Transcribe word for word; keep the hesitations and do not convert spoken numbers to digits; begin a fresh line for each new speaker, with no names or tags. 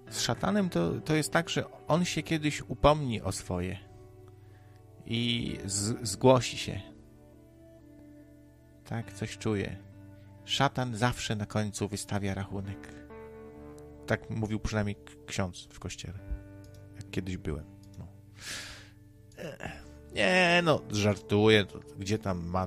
Z szatanem to, to jest tak, że on się kiedyś upomni o swoje i z, zgłosi się. Tak, coś czuje. Szatan zawsze na końcu wystawia rachunek. Tak mówił przynajmniej ksiądz w kościele, jak kiedyś byłem. No. Nie, no, żartuję. Gdzie tam ma